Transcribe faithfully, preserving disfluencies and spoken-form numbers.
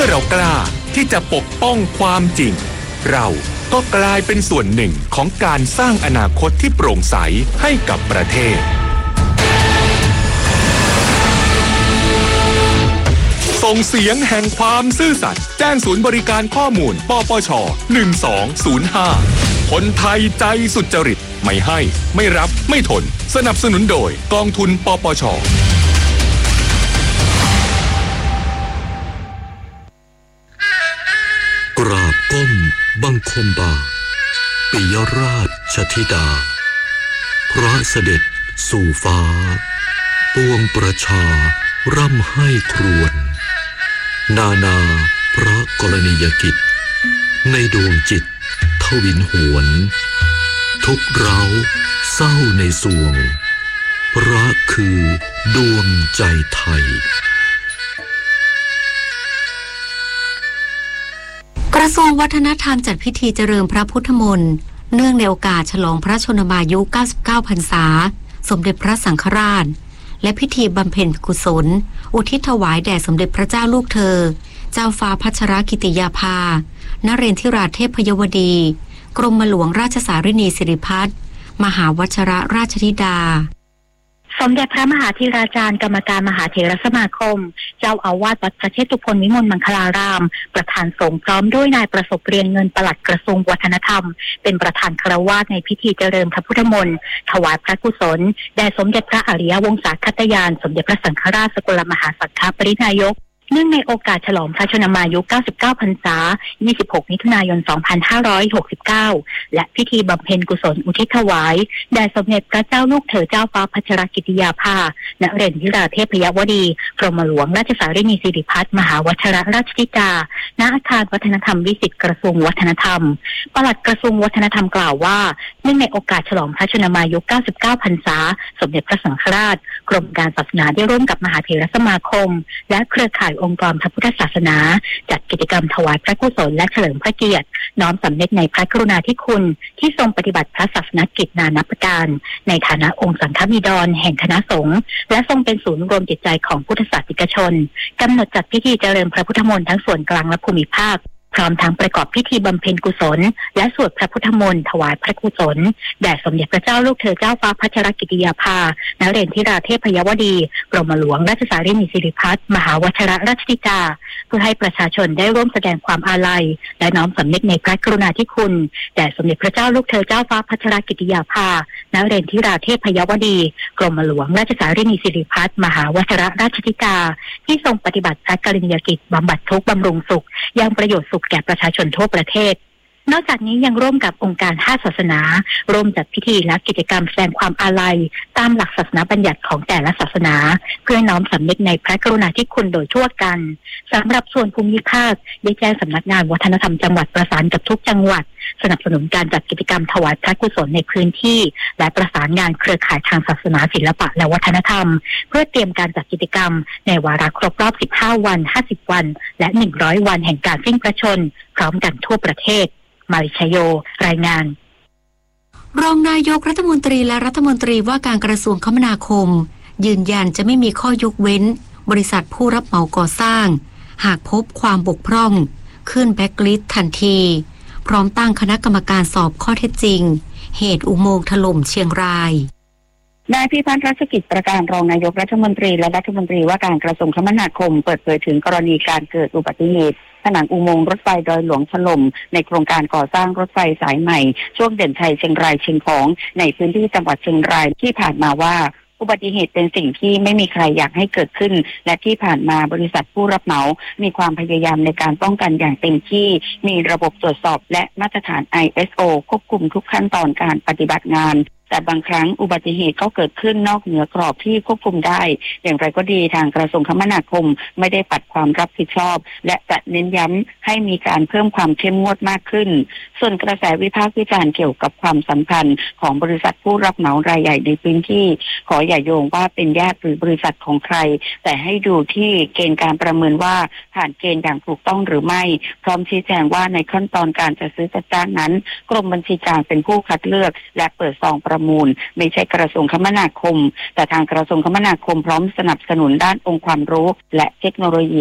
มื่อเรากล้าที่จะปกป้องความจริงเราก็กลายเป็นส่วนหนึ่งของการสร้างอนาคตที่โปร่งใสให้กับประเทศส่งเสียงแห่งความซื่อสัตย์แจ้งศูนย์บริการข้อมูลปปชหนึ่งสองศูนย์ห้าคนไทยใจสุจริตไม่ให้ไม่รับไม่ทนสนับสนุนโดยกองทุนปปชกราบก้มบังคมบาปิยราชธิดาพระเสด็จสู่ฟ้าปวงประชาร่ำให้ครวญนานาพระกรณียกิจในดวงจิตทวินหวนทุกเร้าเศร้าในสวงพระคือดวงใจไทยกระทรวงวัฒนธรรมจัดพิธีเจริญพระพุทธมนต์เนื่องในโอกาสฉลองพระชนมายุเก้าสิบเก้าพรรษาสมเด็จพระสังฆราชและพิธีบำเพ็ญกุศลอุทิศถวายแด่สมเด็จพระเจ้าลูกเธอเจ้าฟ้าพัชรกิติยาภานเรนทิราเทพยวดีกรมหลวงราชสารินีสิริพัฒน์มหาวชรราชธิดาสมเด็จพระมหาธีราจารย์กรรมการมหาเถรสมาคมเจ้าอาวาสวัดพระเชตุพนวิมลมังคลารามประธานสงฆ์พร้อมด้วยนายประสบเรียนเงินปลัดกระทรวงวัฒนธรรมเป็นประธานคฤหัสถ์ในพิธีเจริญพระพุทธมนต์ถวายพระกุศลแด่สมเด็จพระอริยวงศาคตยานสมเด็จพระสังฆราชสกลมหาสังฆปรินายกเนื่องในโอกาสฉลองพระชนมายุเก้าสิบเก้าพรรษายี่สิบหกมิถุนายนสองพันห้าร้อยหกสิบเก้าและพิธีบำเพ็ญกุศลอุทิศถวายแด่สมเด็จพระเจ้าลูกเธอเจ้าฟ้าพัชรกิติยาภานเรนทิราเทพยวดีกรมหลวงราชสารินีสิริพัฒน์มหาวชรราชธิดาณอาคารวัฒนธรรมวิสิตกระทรวงวัฒนธรรมปลัดกระทรวงวัฒนธรรมกล่าวว่าเนื่องในโอกาสฉลองพระชนมายุเก้าสิบเก้าพรรษาสมเด็จพระสังฆราชกรมการศาสนาได้ร่วมกับมหาเถรสมาคมและเครือข่ายองค์กรพระพุทธศาสนาจัดกิจกรรมถวายพระกุศลและเฉลิมพระเกียรติน้อมสำนึกในพระกรุณาธิคุณที่ทรงปฏิบัติพระศาสนกิจนานับประการในฐานะองค์สังฆบิดรแห่งคณะสงฆ์และทรงเป็นศูนย์รวมจิตใจของพุทธศาสนิกชนกำหนดจัดพิธีเจริญพระพุทธมนต์ทั้งส่วนกลางและภูมิภาคพร้อมทั้งประกอบพิธีบำเพ็ญกุศลและสวดพระพุทธมนต์ถวายพระกุศลแด่สมเด็จพระเจ้าลูกเธอเจ้าฟ้าพัชรกิติยาภานเรนทิราเทพยวดีกรมหลวงราชสารินีสิริพัฒน์มหาวชรราชธิดาเพื่อให้ประชาชนได้ร่วมแสดงความอาลัยและน้อมสำนึกในพระกรุณาธิคุณแด่สมเด็จพระเจ้าลูกเธอเจ้าฟ้าพัชรกิติยาภานเรนทิราเทพยวดีกรมหลวงราชสารินีสิริพัฒน์มหาวชรราชธิดาที่ทรงปฏิบัติพระกรณียกิจบำบัดทุกข์บำรุงสุขยังประโยชน์สุขแก่ประชาชนทั่วประเทศนอกจากนี้ยังร่วมกับองค์การห้าศาสนาร่วมจัดพิธีและกิจกรรมแสดงความอาลัยตามหลักศาสนาบัญญัติของแต่ละศาสนาเพื่อน้อมสำนึกในพระกรุณาธิคุณโดยทั่วกันสำหรับส่วนภูมิภาคได้แจ้งสำนักงานวัฒนธรรมจังหวัดประสานกับทุกจังหวัดสนับสนุนการจัดกิจกรรมถวายพระกุศลในพื้นที่และประสานงานเครือข่ายทางศาสนาศิลปะและวัฒนธรรมเพื่อเตรียมการจัดกิจกรรมในวาระครบรอบสิบห้าวันห้าสิบวันและหนึ่งร้อยวันแห่งการสิ้นพระชนม์พร้อมกันทั่วประเทศมาริชโยรายงานรองนายกรัฐมนตรีและรัฐมนตรีว่าการกระทรวงคมนาคมยืนยันจะไม่มีข้อยกเว้นบริษัทผู้รับเหมาก่อสร้างหากพบความบกพร่องขึ้นแบล็คลิสต์ทันทีพร้อมตั้งคณะกรรมการสอบข้อเท็จจริงเหตุอุโมงค์ถล่มเชียงรายนายพิพัฒน์รัชกิจประการรองนายกรัฐมนตรีและรัฐมนตรีว่าการกระทรวงคมนาคมเปิดเผยถึงกรณีการเกิดอุบัติเหตุผนังอุโมงค์รถไฟดอยหลวงถล่มในโครงการก่อสร้างรถไฟสายใหม่ช่วงเด่นชัยเชียงรายเชียงของในพื้นที่จังหวัดเชียงรายที่ผ่านมาว่าอุบัติเหตุเป็นสิ่งที่ไม่มีใครอยากให้เกิดขึ้นและที่ผ่านมาบริษัทผู้รับเหมามีความพยายามในการป้องกันอย่างเต็มที่มีระบบตรวจสอบและมาตรฐาน ไอ เอส โอ ควบคุมทุกขั้นตอนการปฏิบัติงานแต่บางครั้งอุบัติเหตุก็เกิดขึ้นนอกเหนือกรอบที่ควบคุมได้อย่างไรก็ดีทางกระทรวงคมนาคมไม่ได้ปัดความรับผิดชอบและจะเน้นย้ำให้มีการเพิ่มความเข้มงวดมากขึ้นส่วนกระแสวิพากษ์วิจารณ์เกี่ยวกับความสัมพันธ์ของบริษัทผู้รับเหมารายใหญ่ในพื้นที่ขออย่าโยงว่าเป็นญาติหรือบริษัทของใครแต่ให้ดูที่เกณฑ์การประเมินว่าผ่านเกณฑ์อย่างถูกต้องหรือไม่พร้อมชี้แจงว่าในขั้นตอนการจัดซื้อจัดจ้างนั้นกรมบัญชีกลางเป็นผู้คัดเลือกและเปิดซองประมูลไม่ใช่กระทรวงคมนาคมแต่ทางกระทรวงคมนาคมพร้อมสนับสนุนด้านองค์ความรู้และเทคโนโลยี